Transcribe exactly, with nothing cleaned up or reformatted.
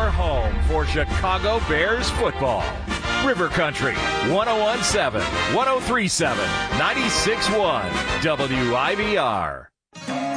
your home for Chicago Bears football. River Country, one oh one point seven, one oh three point seven, ninety-six point one, W I B R.